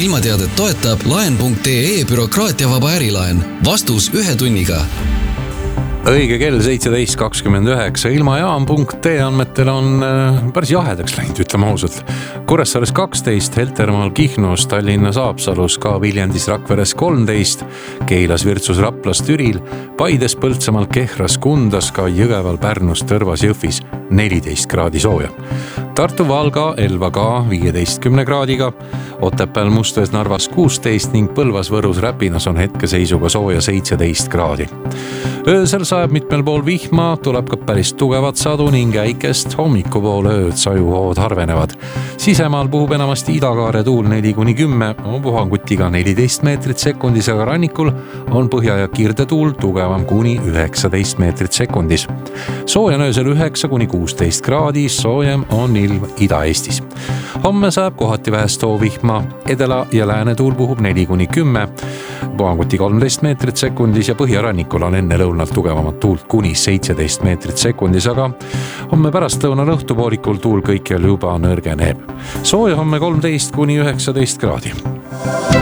ilmateadet toetab laen.ee bürokraatiavaba ärilaen. Vastus 1 tunniga. Õige kell 17.29. Ilmajaam.ee andmetel on päris jahedaks läinud, ütleme ausalt. Kuressaares 12, Heltermaal Kihnus, Tallinnas Haapsalus, ka Viljandis Rakveres 13, Keilas Virtsus Raplas Türil, Paides Põltsamaal Kehras Kundas, ka Jõgeval Pärnus Tõrvas Jõhvis 14 kraadi sooja. Tartu Valga Elva ka 15 kraadiga, Otepääl Mustvees Narvas 16 ning Põlvas Võrus Räpinas on hetkeseisuga sooja 17 kraadi. Öösel sajab mitmel pool vihma, tuleb ka päris tugevat sadu ning äikest hommikupoole ööd sajuhood harvenevad. Sisemaal puhub enamasti idakaare tuul 4-10, puhangutiga 14 meetrit sekundis, aga rannikul on põhja- ja kirdetuul tugevam kuni 19 meetrit sekundis. Soojan öösel 9-16 kraadi, soojem on ilm Ida-Eestis. Homme sajab kohati vähest hoovihma, edela- ja läänetuul puhub 4-10, puhanguti 13 meetrit sekundis ja põhjarannikul on enne lõunalt tugevamat tuult kuni 17 meetrit sekundis, aga homme pärastlõunal õhtupoolikul tuul kõikjal juba nõrgeneb. Sooja homme 13-19 kraadi.